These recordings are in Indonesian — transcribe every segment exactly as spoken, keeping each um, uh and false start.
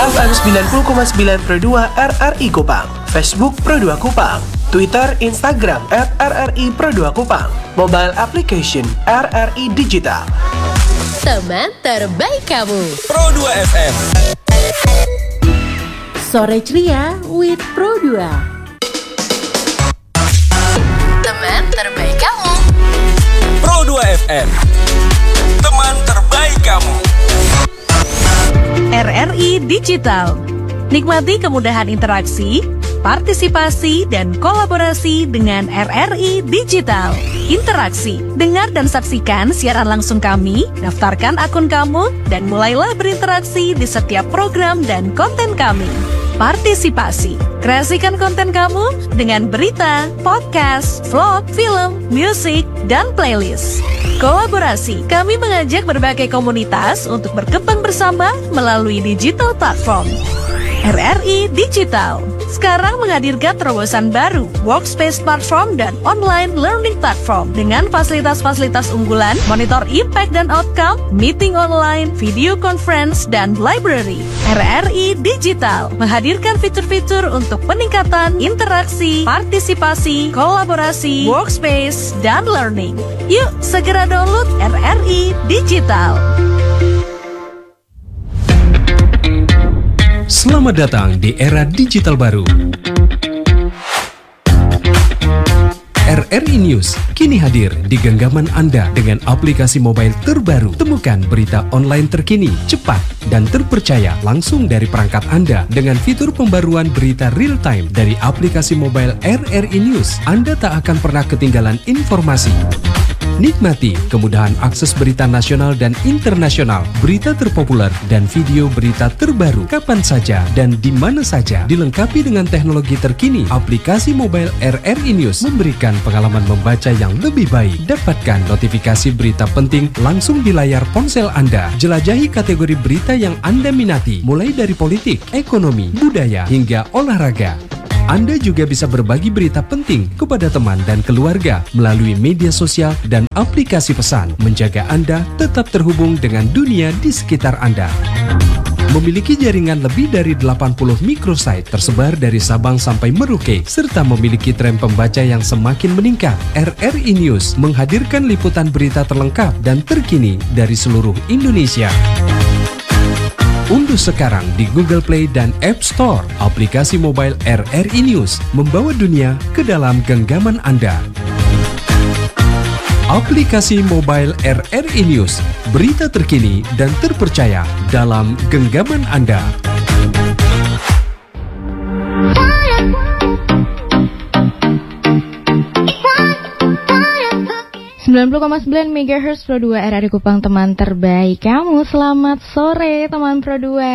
F M sembilan puluh koma sembilan Pro dua R R I Kupang, Facebook Pro dua Kupang, Twitter, Instagram at R R I Pro dua Kupang, mobile application R R I Digital. Teman terbaik kamu, Pro dua F M. Sore ceria with Pro dua. teman terbaik kamu, Pro dua F M. Teman terbaik kamu. R R I Digital. Nikmati kemudahan interaksi, partisipasi, dan kolaborasi dengan R R I Digital. Interaksi, dengar dan saksikan siaran langsung kami, daftarkan akun kamu, dan mulailah berinteraksi di setiap program dan konten kami. Partisipasi, kreasikan konten kamu dengan berita, podcast, vlog, film, musik, dan playlist. Kolaborasi, kami mengajak berbagai komunitas untuk berkembang bersama melalui digital platform. R R I Digital sekarang menghadirkan terobosan baru, workspace platform dan online learning platform dengan fasilitas-fasilitas unggulan, monitor impact dan outcome, meeting online, video conference, dan library. R R I Digital menghadirkan fitur-fitur untuk peningkatan interaksi, partisipasi, kolaborasi, workspace, dan learning. Yuk segera download R R I Digital. Selamat datang di era digital baru. R R I News kini hadir di genggaman Anda dengan aplikasi mobile terbaru. Temukan berita online terkini, cepat, dan terpercaya langsung dari perangkat Anda dengan fitur pembaruan berita real time dari aplikasi mobile R R I News. Anda tak akan pernah ketinggalan informasi. Nikmati kemudahan akses berita nasional dan internasional, berita terpopuler, dan video berita terbaru kapan saja dan di mana saja. Dilengkapi dengan teknologi terkini, aplikasi mobile R R I News memberikan pengalaman membaca yang lebih baik. Dapatkan notifikasi berita penting langsung di layar ponsel Anda. Jelajahi kategori berita yang Anda minati, mulai dari politik, ekonomi, budaya, hingga olahraga. Anda juga bisa berbagi berita penting kepada teman dan keluarga melalui media sosial dan aplikasi pesan, menjaga Anda tetap terhubung dengan dunia di sekitar Anda. Memiliki jaringan lebih dari delapan puluh microsite tersebar dari Sabang sampai Merauke, serta memiliki tren pembaca yang semakin meningkat. R R I News menghadirkan liputan berita terlengkap dan terkini dari seluruh Indonesia. Unduh sekarang di Google Play dan App Store aplikasi mobile R R I News, membawa dunia ke dalam genggaman Anda. Aplikasi mobile R R I News, berita terkini dan terpercaya dalam genggaman Anda. sembilan puluh koma sembilan megahertz Pro dua R R I Kupang, teman terbaik kamu. Selamat sore teman Pro dua.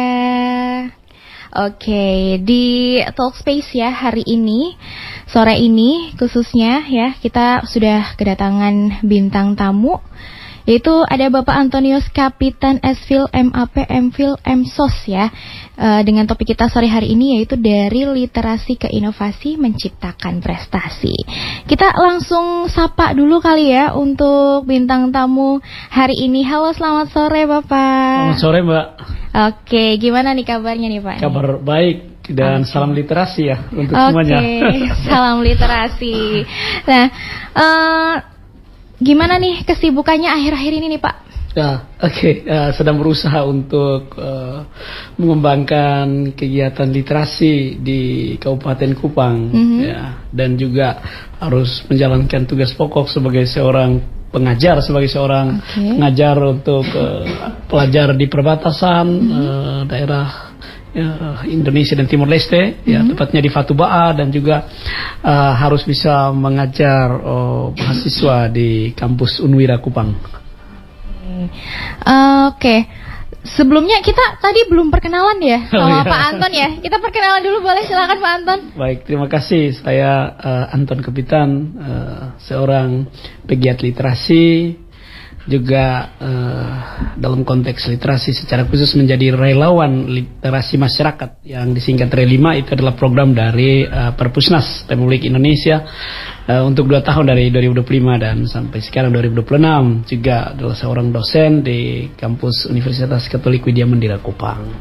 Oke, di Talkspace ya hari ini, sore ini khususnya ya, kita sudah kedatangan bintang tamu, yaitu ada Bapak Antonius Kapitan S.Phil M A P M.Phil M.Sos ya, uh, dengan topik kita sore hari ini yaitu dari literasi ke inovasi menciptakan prestasi. Kita langsung sapa dulu kali ya untuk bintang tamu hari ini. Halo, selamat sore Bapak. Selamat sore Mbak. Oke, gimana nih kabarnya nih Pak? Kabar baik dan okay. Salam literasi ya untuk okay. semuanya. Oke, salam literasi. Nah, uh, gimana nih kesibukannya akhir-akhir ini nih Pak? Ya, oke. Okay. Uh, sedang berusaha untuk uh, mengembangkan kegiatan literasi di Kabupaten Kupang, mm-hmm. ya, dan juga harus menjalankan tugas pokok sebagai seorang pengajar, sebagai seorang okay. pengajar untuk uh, pelajar di perbatasan mm-hmm. uh, daerah Ya, Indonesia dan Timor Leste, mm-hmm. ya tepatnya di Fatubaa, dan juga uh, harus bisa mengajar uh, mahasiswa di kampus Unwira Kupang. Oke, uh, okay. Sebelumnya kita tadi belum perkenalan ya sama oh, iya. Pak Anton ya. Kita perkenalan dulu, boleh? Silakan Pak Anton. Baik, terima kasih. Saya uh, Anton Kapitan, uh, seorang pegiat literasi. Juga uh, dalam konteks literasi secara khusus menjadi relawan literasi masyarakat yang disingkat Relima. Itu adalah program dari uh, Perpusnas Republik Indonesia uh, untuk dua tahun dari dua ribu dua puluh lima dan sampai sekarang dua ribu dua puluh enam. Juga adalah seorang dosen di kampus Universitas Katolik Widya Mandira Kupang.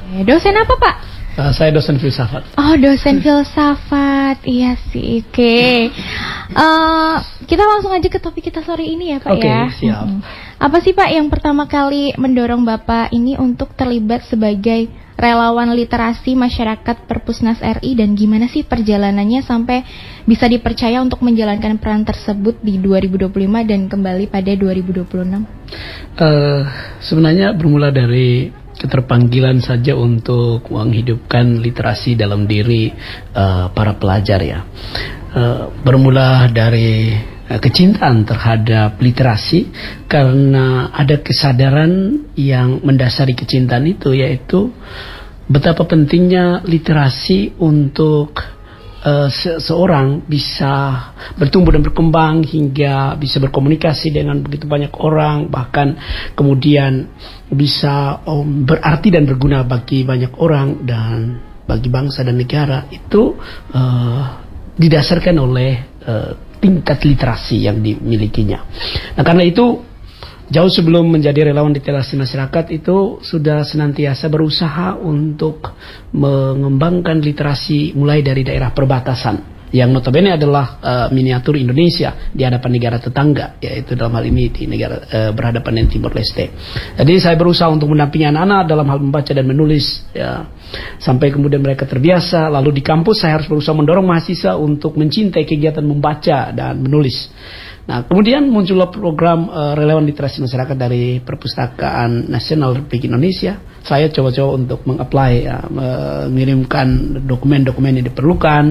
Dosen apa Pak? Uh, saya dosen filsafat. Oh, dosen filsafat. Iya sih, oke. Okay. Uh, kita langsung aja ke topik kita sore ini ya Pak okay, ya. Siap. Hmm. Apa sih Pak yang pertama kali mendorong Bapak ini untuk terlibat sebagai relawan literasi masyarakat Perpusnas R I, dan gimana sih perjalanannya sampai bisa dipercaya untuk menjalankan peran tersebut di dua ribu dua puluh lima dan kembali pada dua ribu dua puluh enam? Uh, sebenarnya bermula dari keterpanggilan saja untuk menghidupkan literasi dalam diri uh, para pelajar ya. Uh, bermula dari uh, kecintaan terhadap literasi karena ada kesadaran yang mendasari kecintaan itu, yaitu betapa pentingnya literasi untuk Uh, seseorang bisa bertumbuh dan berkembang hingga bisa berkomunikasi dengan begitu banyak orang, bahkan kemudian bisa um, berarti dan berguna bagi banyak orang dan bagi bangsa dan negara. Itu uh, didasarkan oleh uh, tingkat literasi yang dimilikinya. Nah, karena itu jauh sebelum menjadi relawan literasi masyarakat itu sudah senantiasa berusaha untuk mengembangkan literasi mulai dari daerah perbatasan yang notabene adalah uh, miniatur Indonesia di hadapan negara tetangga, yaitu dalam hal ini di negara uh, berhadapan dengan Timor Leste. Jadi saya berusaha untuk mendampingi anak-anak dalam hal membaca dan menulis ya, sampai kemudian mereka terbiasa. Lalu di kampus saya harus berusaha mendorong mahasiswa untuk mencintai kegiatan membaca dan menulis. Nah, kemudian muncullah program uh, relawan literasi masyarakat dari Perpustakaan Nasional Republik Indonesia. Saya coba-coba untuk mengapply, ya, mengirimkan dokumen-dokumen yang diperlukan,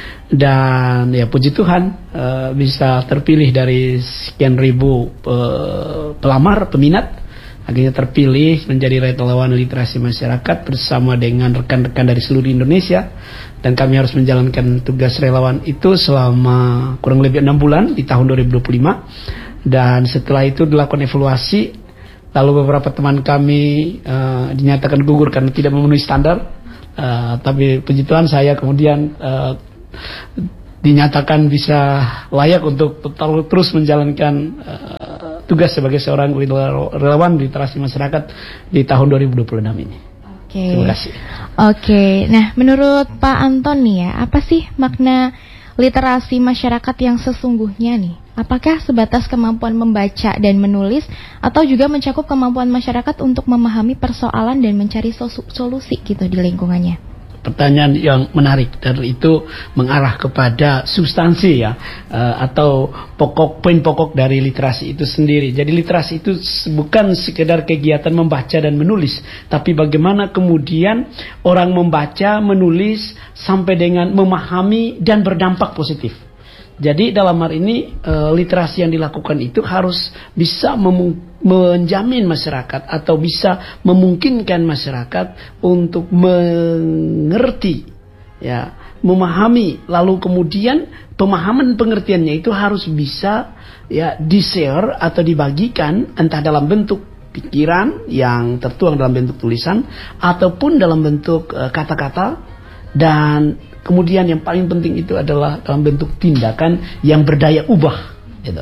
dan ya puji Tuhan uh, bisa terpilih dari sekian ribu uh, pelamar peminat. Akhirnya terpilih menjadi relawan literasi masyarakat bersama dengan rekan-rekan dari seluruh Indonesia, dan kami harus menjalankan tugas relawan itu selama kurang lebih enam bulan di tahun dua ribu dua puluh lima. Dan setelah itu dilakukan evaluasi, lalu beberapa teman kami uh, dinyatakan gugur karena tidak memenuhi standar, uh, tapi puji Tuhan saya kemudian uh, dinyatakan bisa layak untuk terus menjalankan uh, tugas sebagai seorang relawan literasi masyarakat di tahun dua ribu dua puluh enam ini. Oke. Terima kasih. Oke, nah menurut Pak Anton nih ya, apa sih makna literasi masyarakat yang sesungguhnya nih? Apakah sebatas kemampuan membaca dan menulis, atau juga mencakup kemampuan masyarakat untuk memahami persoalan dan mencari solusi gitu di lingkungannya? Pertanyaan yang menarik, dan itu mengarah kepada substansi ya, uh, atau pokok poin pokok dari literasi itu sendiri. Jadi literasi itu bukan sekedar kegiatan membaca dan menulis, tapi bagaimana kemudian orang membaca, menulis sampai dengan memahami dan berdampak positif. Jadi dalam hal ini uh, literasi yang dilakukan itu harus bisa memu- menjamin masyarakat atau bisa memungkinkan masyarakat untuk mengerti, ya, memahami, lalu kemudian pemahaman pengertiannya itu harus bisa ya di-share atau dibagikan entah dalam bentuk pikiran yang tertuang dalam bentuk tulisan ataupun dalam bentuk uh, kata-kata, dan kemudian yang paling penting itu adalah dalam bentuk tindakan yang berdaya ubah, gitu.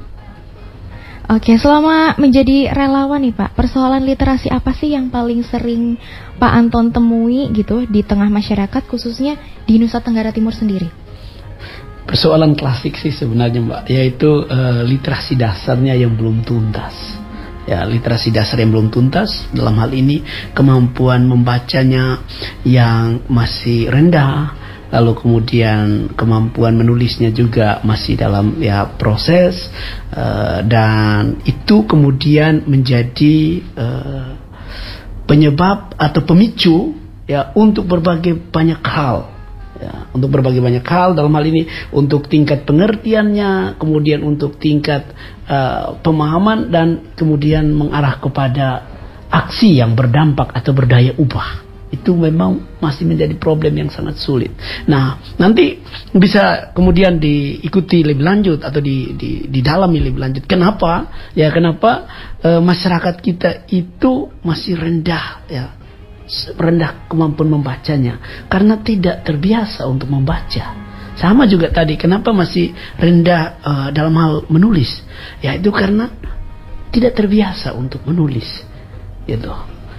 Oke, selama menjadi relawan nih Pak, persoalan literasi apa sih yang paling sering Pak Anton temui gitu di tengah masyarakat, khususnya di Nusa Tenggara Timur sendiri? Persoalan klasik sih sebenarnya Mbak, yaitu uh, literasi dasarnya yang belum tuntas. Ya, literasi dasar yang belum tuntas, dalam hal ini kemampuan membacanya yang masih rendah, lalu kemudian kemampuan menulisnya juga masih dalam ya proses, uh, dan itu kemudian menjadi uh, penyebab atau pemicu ya untuk berbagai banyak hal. Ya, untuk berbagai banyak hal dalam hal ini untuk tingkat pengertiannya, kemudian untuk tingkat uh, pemahaman, dan kemudian mengarah kepada aksi yang berdampak atau berdaya ubah. Itu memang masih menjadi problem yang sangat sulit. Nah, nanti bisa kemudian diikuti lebih lanjut atau di, di, didalami lebih lanjut. Kenapa? Ya kenapa uh, masyarakat kita itu masih rendah, ya, rendah kemampuan membacanya karena tidak terbiasa untuk membaca. Sama juga tadi, kenapa masih rendah uh, dalam hal menulis? Ya itu karena tidak terbiasa untuk menulis, gitu.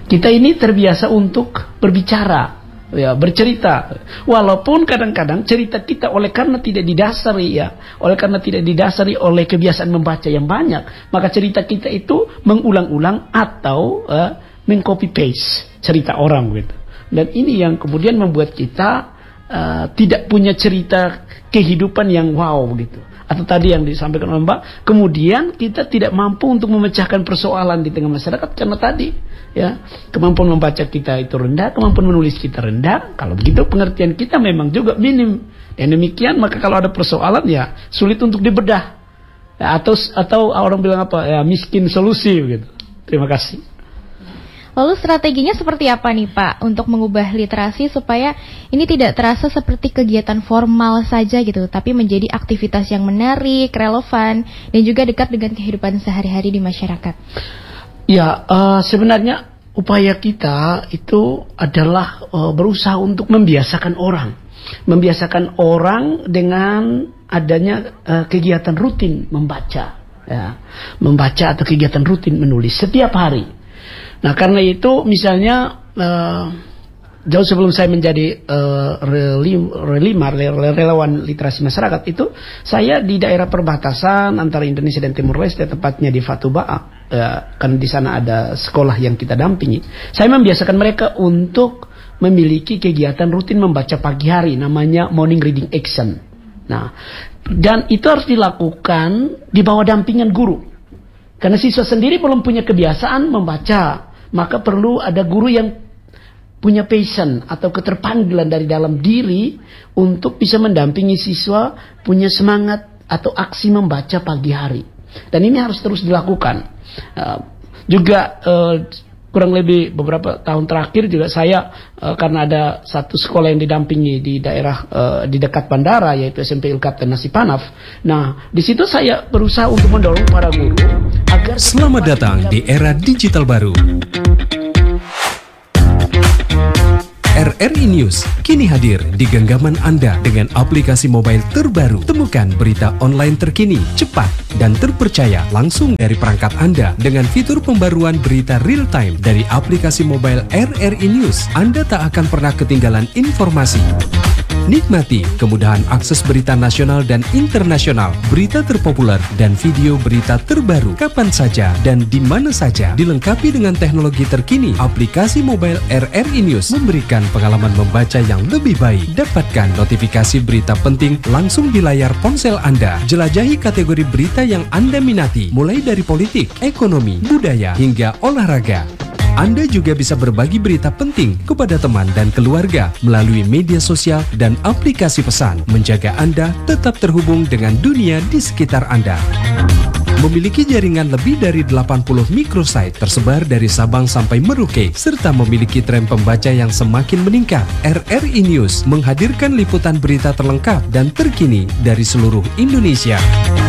kita ini terbiasa untuk berbicara, ya, bercerita. Walaupun kadang-kadang cerita kita oleh karena tidak didasari ya, oleh karena tidak didasari oleh kebiasaan membaca yang banyak, maka cerita kita itu mengulang-ulang atau uh, mengcopy paste cerita orang gitu. Dan ini yang kemudian membuat kita Uh, tidak punya cerita kehidupan yang wow gitu. Atau tadi yang disampaikan oleh Mbak, kemudian kita tidak mampu untuk memecahkan persoalan di tengah masyarakat karena tadi ya, kemampuan membaca kita itu rendah, kemampuan menulis kita rendah. Kalau begitu pengertian kita memang juga minim. Dan demikian maka kalau ada persoalan ya sulit untuk dibedah. Ya, atau atau orang bilang apa ya, miskin solusi gitu. Terima kasih. Lalu strateginya seperti apa nih Pak untuk mengubah literasi supaya ini tidak terasa seperti kegiatan formal saja gitu, tapi menjadi aktivitas yang menarik, relevan, dan juga dekat dengan kehidupan sehari-hari di masyarakat? Ya, uh, sebenarnya upaya kita itu adalah uh, berusaha untuk membiasakan orang. Membiasakan orang dengan adanya uh, kegiatan rutin membaca. Ya, membaca atau kegiatan rutin menulis setiap hari. Nah karena itu misalnya uh, jauh sebelum saya menjadi uh, relim, relimar, relawan literasi masyarakat itu, saya di daerah perbatasan antara Indonesia dan Timur Leste, tepatnya di Fatubaa, uh, kan di sana ada sekolah yang kita dampingi. Saya membiasakan mereka untuk memiliki kegiatan rutin membaca pagi hari, namanya morning reading action. Nah, dan itu harus dilakukan di bawah dampingan guru. Karena siswa sendiri belum punya kebiasaan membaca, maka perlu ada guru yang punya passion atau keterpanggilan dari dalam diri untuk bisa mendampingi siswa punya semangat atau aksi membaca pagi hari. Dan ini harus terus dilakukan. Uh, juga uh, kurang lebih beberapa tahun terakhir juga saya uh, karena ada satu sekolah yang didampingi di daerah uh, di dekat bandara, yaitu S M P Ilkapten Nasipanaf. Nah, di situ saya berusaha untuk mendorong para guru agar selamat datang di era digital baru. R R I News kini hadir di genggaman Anda dengan aplikasi mobile terbaru. Temukan berita online terkini, cepat, dan terpercaya langsung dari perangkat Anda dengan fitur pembaruan berita real time dari aplikasi mobile R R I News. Anda tak akan pernah ketinggalan informasi. Nikmati kemudahan akses berita nasional dan internasional, berita terpopuler, dan video berita terbaru kapan saja dan di mana saja. Dilengkapi dengan teknologi terkini, aplikasi mobile R R I News memberikan pengalaman membaca yang lebih baik. Dapatkan notifikasi berita penting langsung di layar ponsel Anda. Jelajahi kategori berita yang Anda minati, mulai dari politik, ekonomi, budaya, hingga olahraga. Anda juga bisa berbagi berita penting kepada teman dan keluarga melalui media sosial dan aplikasi pesan, menjaga Anda tetap terhubung dengan dunia di sekitar Anda. Memiliki jaringan lebih dari delapan puluh microsite tersebar dari Sabang sampai Merauke, serta memiliki tren pembaca yang semakin meningkat. R R I News menghadirkan liputan berita terlengkap dan terkini dari seluruh Indonesia.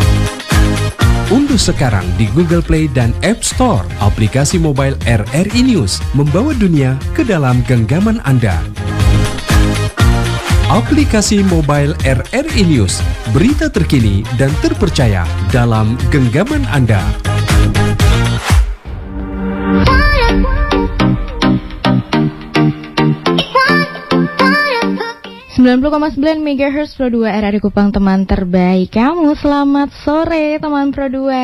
Unduh sekarang di Google Play dan App Store aplikasi mobile R R I News, membawa dunia ke dalam genggaman Anda. Aplikasi mobile R R I News, berita terkini dan terpercaya dalam genggaman Anda. sembilan puluh koma sembilan megahertz Pro dua R R I Kupang, teman terbaik kamu. Selamat sore teman Pro dua.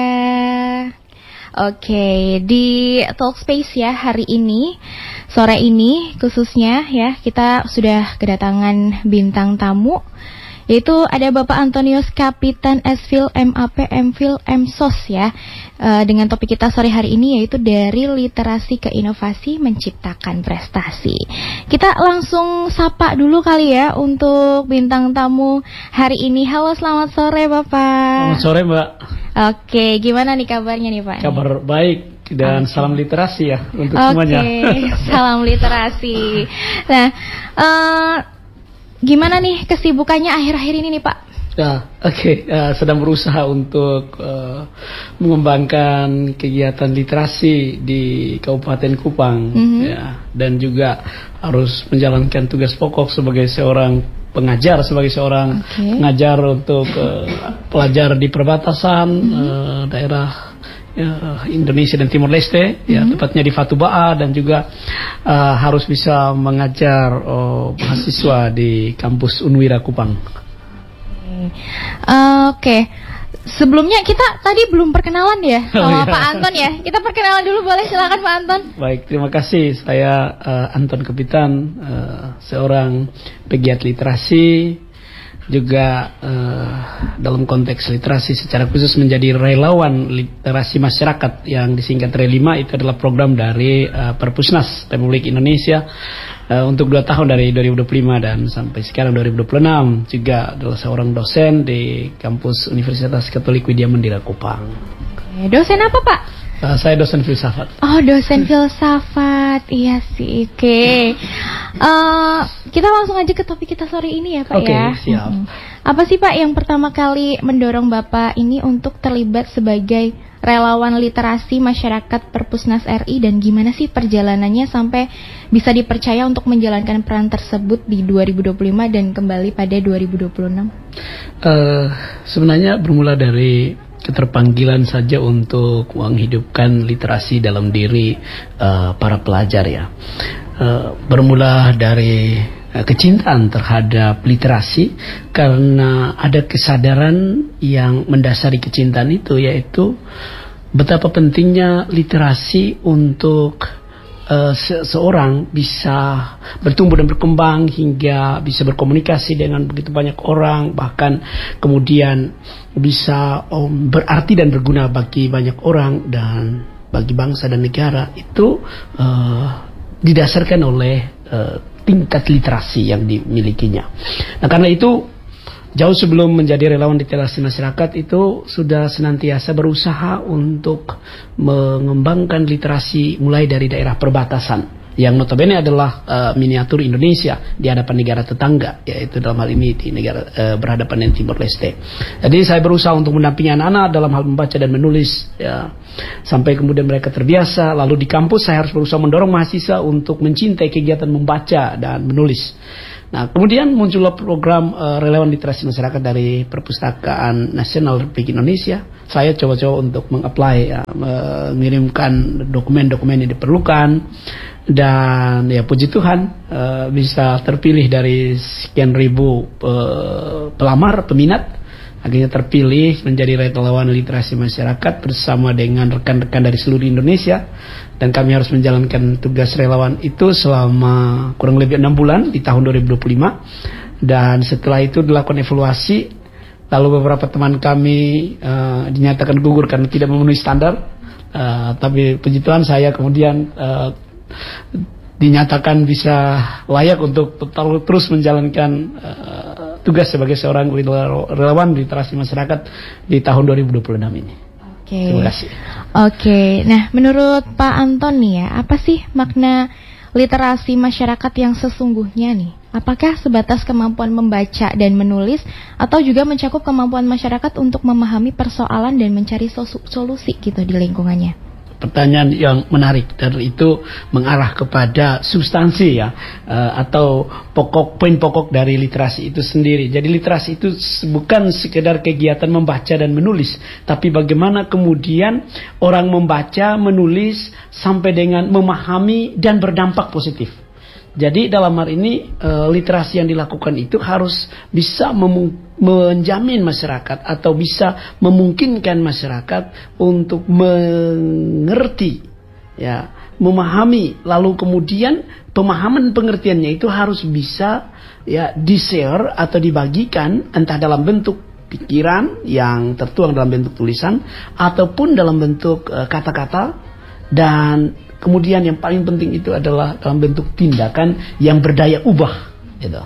Oke, di Talkspace ya hari ini, sore ini khususnya ya, kita sudah kedatangan bintang tamu, yaitu ada Bapak Antonius Kapitan S.Phil M A P M.Phil M.Sos ya, uh, dengan topik kita sore hari ini yaitu dari literasi ke inovasi menciptakan prestasi. Kita langsung sapa dulu kali ya untuk bintang tamu hari ini. Halo, selamat sore Bapak. Selamat sore Mbak. Oke, gimana nih kabarnya nih Pak? Kabar baik dan okay. Salam literasi ya untuk okay. semuanya. Oke, salam literasi. Nah, uh, gimana nih kesibukannya akhir-akhir ini nih Pak? Ya, oke. Okay. Uh, sedang berusaha untuk uh, mengembangkan kegiatan literasi di Kabupaten Kupang, mm-hmm. ya, dan juga harus menjalankan tugas pokok sebagai seorang pengajar, sebagai seorang okay. pengajar untuk uh, pelajar di perbatasan mm-hmm. uh, daerah uh, Indonesia dan Timor Leste, mm-hmm. ya tepatnya di Fatubaa, dan juga uh, harus bisa mengajar uh, mahasiswa di kampus Unwira Kupang. Uh, Oke. Okay. Sebelumnya kita tadi belum perkenalan ya sama oh, iya. Pak Anton ya. Kita perkenalan dulu, boleh, silakan Pak Anton. Baik, terima kasih. Saya uh, Anton Kapitan, uh, seorang pegiat literasi, juga uh, dalam konteks literasi secara khusus menjadi relawan literasi masyarakat yang disingkat R E lima. Itu adalah program dari uh, Perpusnas Republik Indonesia uh, untuk dua tahun dari dua ribu dua puluh lima dan sampai sekarang dua ribu dua puluh enam. Juga adalah seorang dosen di kampus Universitas Katolik Widya Mandira Kupang. Oke, dosen apa Pak? Uh, saya dosen filsafat. Oh, dosen filsafat, iya sih. Oke, okay. uh, kita langsung aja ke topik kita sore ini ya Pak. Oke, ya. siap. Hmm. Apa sih Pak yang pertama kali mendorong Bapak ini untuk terlibat sebagai relawan literasi masyarakat Perpusnas R I, dan gimana sih perjalanannya sampai bisa dipercaya untuk menjalankan peran tersebut di dua ribu dua puluh lima dan kembali pada dua ribu dua puluh enam? Uh, sebenarnya bermula dari keterpanggilan saja untuk menghidupkan literasi dalam diri uh, para pelajar ya. Uh, bermula dari uh, kecintaan terhadap literasi, karena ada kesadaran yang mendasari kecintaan itu, yaitu betapa pentingnya literasi untuk Uh, seseorang bisa bertumbuh dan berkembang hingga bisa berkomunikasi dengan begitu banyak orang, bahkan kemudian bisa um, berarti dan berguna bagi banyak orang dan bagi bangsa dan negara. Itu uh, didasarkan oleh uh, tingkat literasi yang dimilikinya. Nah, karena itu jauh sebelum menjadi relawan literasi masyarakat itu sudah senantiasa berusaha untuk mengembangkan literasi mulai dari daerah perbatasan yang notabene adalah uh, miniatur Indonesia di hadapan negara tetangga, yaitu dalam hal ini di negara uh, berhadapan dengan Timor Leste. Jadi saya berusaha untuk mendampingi anak-anak dalam hal membaca dan menulis ya, sampai kemudian mereka terbiasa. Lalu di kampus saya harus berusaha mendorong mahasiswa untuk mencintai kegiatan membaca dan menulis. Nah, kemudian muncullah program uh, relawan literasi masyarakat dari Perpustakaan Nasional Republik Indonesia. Saya coba-coba untuk meng-apply, ya, mengirimkan dokumen-dokumen yang diperlukan, dan ya puji Tuhan uh, bisa terpilih dari sekian ribu uh, pelamar peminat. Akhirnya terpilih menjadi relawan literasi masyarakat bersama dengan rekan-rekan dari seluruh Indonesia, dan kami harus menjalankan tugas relawan itu selama kurang lebih enam bulan di tahun dua ribu dua puluh lima. Dan setelah itu dilakukan evaluasi, lalu beberapa teman kami uh, dinyatakan gugur karena tidak memenuhi standar, uh, tapi puji Tuhan saya kemudian uh, dinyatakan bisa layak untuk terus menjalankan uh, tugas sebagai seorang relawan literasi masyarakat di tahun dua ribu dua puluh enam ini. Oke. Terima kasih. Oke, nah menurut Pak Anton nih ya, apa sih makna literasi masyarakat yang sesungguhnya nih? Apakah sebatas kemampuan membaca dan menulis, atau juga mencakup kemampuan masyarakat untuk memahami persoalan dan mencari solusi gitu di lingkungannya? Pertanyaan yang menarik, dan itu mengarah kepada substansi ya, uh, atau pokok poin pokok dari literasi itu sendiri. Jadi literasi itu bukan sekedar kegiatan membaca dan menulis, tapi bagaimana kemudian orang membaca, menulis sampai dengan memahami dan berdampak positif. Jadi dalam hal ini uh, literasi yang dilakukan itu harus bisa memu- menjamin masyarakat atau bisa memungkinkan masyarakat untuk mengerti, ya, memahami, lalu kemudian pemahaman pengertiannya itu harus bisa ya di-share atau dibagikan, entah dalam bentuk pikiran yang tertuang dalam bentuk tulisan ataupun dalam bentuk uh, kata-kata, dan kemudian yang paling penting itu adalah dalam bentuk tindakan yang berdaya ubah, gitu.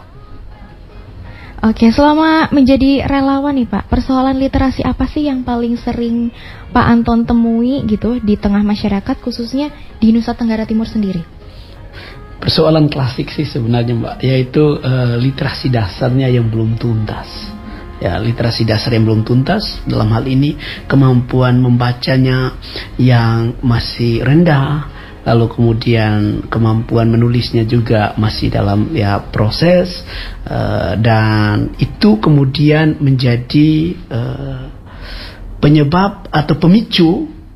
Oke, selama menjadi relawan nih Pak, persoalan literasi apa sih yang paling sering Pak Anton temui gitu di tengah masyarakat, khususnya di Nusa Tenggara Timur sendiri? Persoalan klasik sih sebenarnya Mbak, yaitu uh, literasi dasarnya yang belum tuntas. Ya, literasi dasar yang belum tuntas, dalam hal ini kemampuan membacanya yang masih rendah, lalu kemudian kemampuan menulisnya juga masih dalam ya proses, uh, dan itu kemudian menjadi uh, penyebab atau pemicu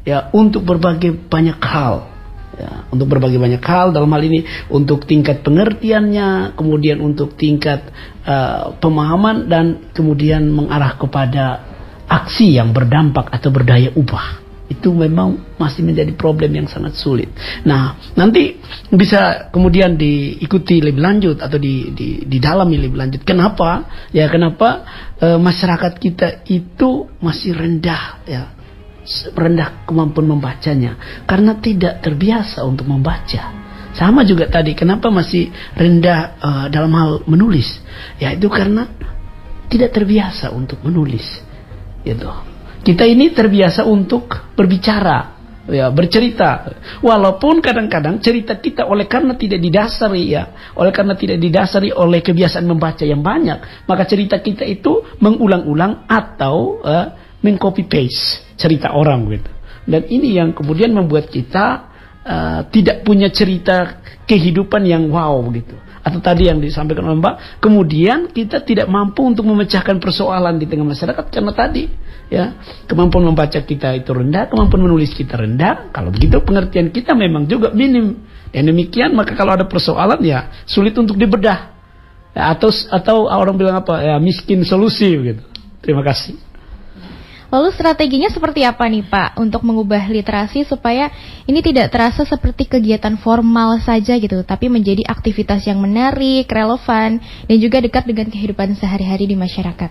ya untuk berbagai banyak hal. Ya, untuk berbagai banyak hal, dalam hal ini untuk tingkat pengertiannya, kemudian untuk tingkat uh, pemahaman, dan kemudian mengarah kepada aksi yang berdampak atau berdaya ubah. Itu memang masih menjadi problem yang sangat sulit. Nah, nanti bisa kemudian diikuti lebih lanjut atau di, di, didalami lebih lanjut. Kenapa? Ya kenapa uh, masyarakat kita itu masih rendah, ya rendah kemampuan membacanya, karena tidak terbiasa untuk membaca. Sama juga tadi, kenapa masih rendah uh, dalam hal menulis? Ya itu karena tidak terbiasa untuk menulis. Gitu. Kita ini terbiasa untuk berbicara, ya bercerita. Walaupun kadang-kadang cerita kita oleh karena tidak didasari ya, oleh karena tidak didasari oleh kebiasaan membaca yang banyak, maka cerita kita itu mengulang-ulang atau uh, mengcopy paste cerita orang gitu. Dan ini yang kemudian membuat kita uh, tidak punya cerita kehidupan yang wow gitu. Atau tadi yang disampaikan oleh Mbak, kemudian kita tidak mampu untuk memecahkan persoalan di tengah masyarakat karena tadi ya kemampuan membaca kita itu rendah, kemampuan menulis kita rendah. Kalau begitu pengertian kita memang juga minim. Dan demikian maka kalau ada persoalan ya sulit untuk dibedah. Ya, atau atau orang bilang apa ya, miskin solusi gitu. Terima kasih. Lalu strateginya seperti apa nih Pak untuk mengubah literasi supaya ini tidak terasa seperti kegiatan formal saja gitu, tapi menjadi aktivitas yang menarik, relevan, dan juga dekat dengan kehidupan sehari-hari di masyarakat?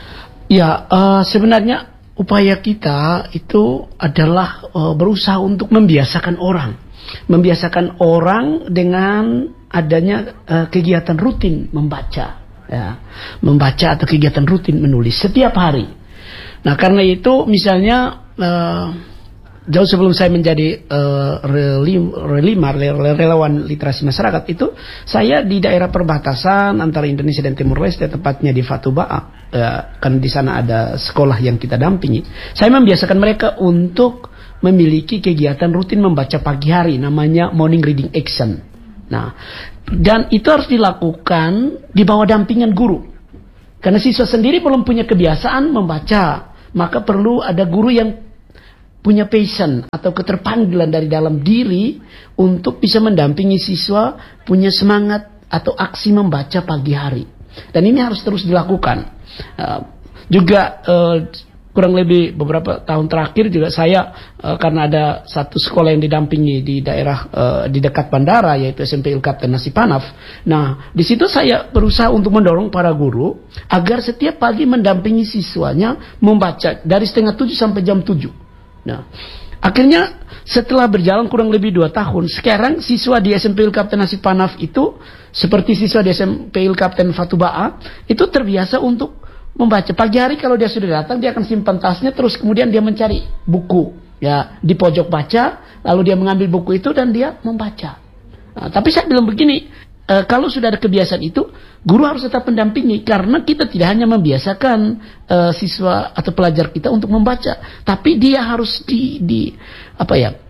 Ya, uh, sebenarnya upaya kita itu adalah uh, berusaha untuk membiasakan orang. Membiasakan orang dengan adanya uh, kegiatan rutin membaca. Ya, membaca atau kegiatan rutin menulis setiap hari. Nah karena itu misalnya uh, jauh sebelum saya menjadi uh, relim, relimar, relawan literasi masyarakat itu, saya di daerah perbatasan antara Indonesia dan Timur Leste, tepatnya di Fatubaa, uh, kan di sana ada sekolah yang kita dampingi. Saya membiasakan mereka untuk memiliki kegiatan rutin membaca pagi hari, namanya morning reading action. Nah, dan itu harus dilakukan di bawah dampingan guru. Karena siswa sendiri belum punya kebiasaan membaca, maka perlu ada guru yang punya passion atau keterpanggilan dari dalam diri untuk bisa mendampingi siswa punya semangat atau aksi membaca pagi hari. Dan ini harus terus dilakukan. Uh, juga uh, kurang lebih beberapa tahun terakhir juga saya uh, karena ada satu sekolah yang didampingi di daerah uh, di dekat bandara, yaitu S M P Il Kapten Nasipanaf. Nah, di situ saya berusaha untuk mendorong para guru agar setiap pagi mendampingi siswanya membaca dari setengah tujuh sampai jam tujuh. Nah, akhirnya setelah berjalan kurang lebih dua tahun, sekarang siswa di S M P Il Kapten Nasipanaf itu seperti siswa di S M P Il Kapten Fatubaa itu terbiasa untuk membaca pagi hari. Kalau dia sudah datang, dia akan simpan tasnya, terus kemudian dia mencari buku ya di pojok baca, lalu dia mengambil buku itu dan dia membaca. Nah, tapi saya bilang begini, e, kalau sudah ada kebiasaan itu, guru harus tetap mendampingi, karena kita tidak hanya membiasakan e, siswa atau pelajar kita untuk membaca, tapi dia harus di, di apa ya,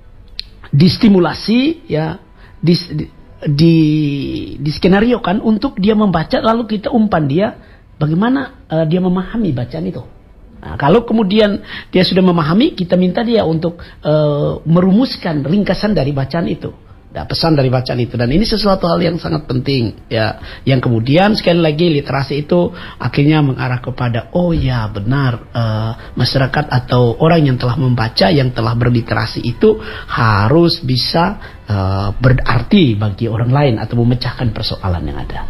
distimulasi ya, di, di, di, di skenariokan untuk dia membaca, lalu kita umpan dia bagaimana uh, dia memahami bacaan itu. Nah, kalau kemudian dia sudah memahami, kita minta dia untuk uh, merumuskan ringkasan dari bacaan itu, nah, pesan dari bacaan itu. Dan ini sesuatu hal yang sangat penting, ya. Yang kemudian sekali lagi literasi itu akhirnya mengarah kepada oh ya benar, uh, masyarakat atau orang yang telah membaca, yang telah berliterasi itu harus bisa uh, berarti bagi orang lain atau memecahkan persoalan yang ada.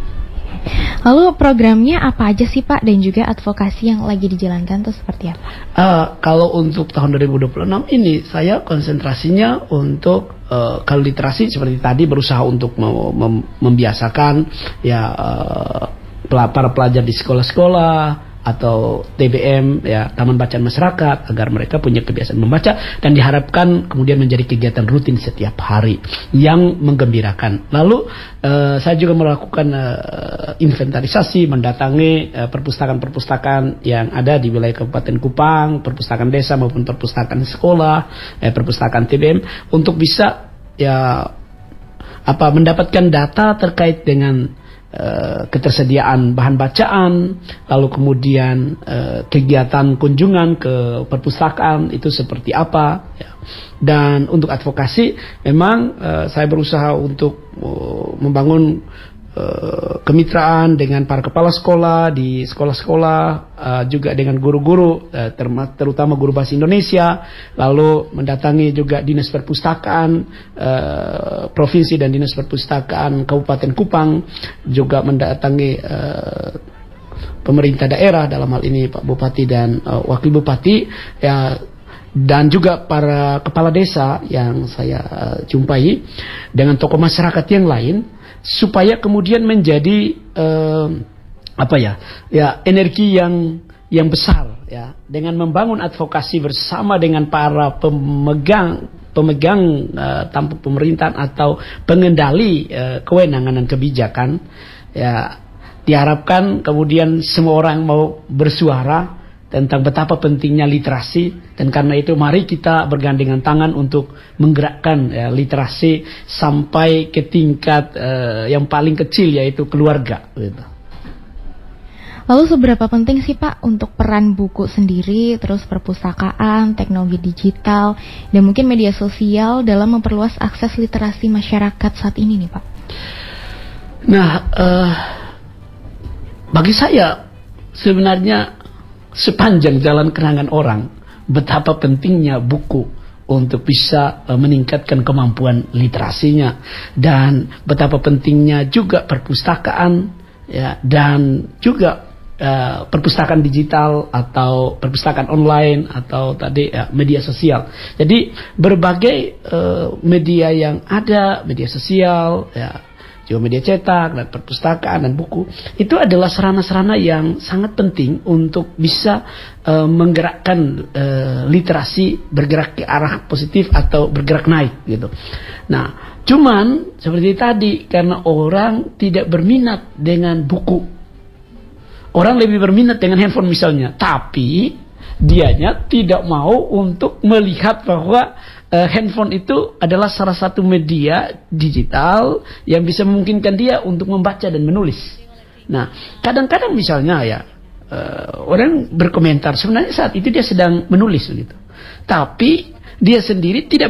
Lalu programnya apa aja sih Pak, dan juga advokasi yang lagi dijalankan itu seperti apa? Uh, kalau untuk tahun dua ribu dua puluh enam ini saya konsentrasinya untuk uh, kalau literasi seperti tadi berusaha untuk mem- mem- membiasakan ya uh, para pelajar di sekolah-sekolah atau T B M ya, Taman Bacaan Masyarakat, agar mereka punya kebiasaan membaca dan diharapkan kemudian menjadi kegiatan rutin setiap hari yang menggembirakan. Lalu uh, saya juga melakukan uh, inventarisasi, mendatangi uh, perpustakaan-perpustakaan yang ada di wilayah Kabupaten Kupang, perpustakaan desa maupun perpustakaan sekolah, eh, perpustakaan T B M, untuk bisa ya apa mendapatkan data terkait dengan uh, ketersediaan bahan bacaan, lalu kemudian uh, kegiatan kunjungan ke perpustakaan itu seperti apa. Ya. Dan untuk advokasi, memang uh, saya berusaha untuk uh, membangun uh, kemitraan dengan para kepala sekolah di sekolah-sekolah, uh, juga dengan guru-guru, uh, terutama guru bahasa Indonesia, lalu mendatangi juga dinas perpustakaan uh, provinsi dan dinas perpustakaan Kabupaten Kupang, juga mendatangi uh, pemerintah daerah, dalam hal ini Pak Bupati dan uh, Wakil Bupati, ya, dan juga para kepala desa yang saya uh, jumpai, dengan tokoh masyarakat yang lain, supaya kemudian menjadi uh, apa ya ya energi yang yang besar, ya, dengan membangun advokasi bersama dengan para pemegang pemegang uh, tampuk pemerintahan atau pengendali uh, kewenangan dan kebijakan, ya, diharapkan kemudian semua orang mau bersuara tentang betapa pentingnya literasi, dan karena itu mari kita bergandengan tangan untuk menggerakkan, ya, literasi sampai ke tingkat uh, yang paling kecil, yaitu keluarga. Gitu. Lalu seberapa penting sih Pak untuk peran buku sendiri, terus perpustakaan, teknologi digital, dan mungkin media sosial dalam memperluas akses literasi masyarakat saat ini nih Pak? Nah, uh, bagi saya sebenarnya sepanjang jalan kenangan orang, betapa pentingnya buku untuk bisa uh, meningkatkan kemampuan literasinya, dan betapa pentingnya juga perpustakaan, ya, dan juga uh, perpustakaan digital atau perpustakaan online atau tadi uh, media sosial. Jadi berbagai uh, media yang ada, media sosial, ya, juga media cetak dan perpustakaan dan buku, itu adalah sarana-sarana yang sangat penting untuk bisa uh, menggerakkan uh, literasi bergerak ke arah positif atau bergerak naik gitu. Nah, cuman seperti tadi, karena orang tidak berminat dengan buku, orang lebih berminat dengan handphone misalnya, tapi dianya tidak mau untuk melihat bahwa Uh, handphone itu adalah salah satu media digital yang bisa memungkinkan dia untuk membaca dan menulis. Nah, kadang-kadang misalnya, ya, uh, orang berkomentar sebenarnya saat itu dia sedang menulis begitu, tapi dia sendiri tidak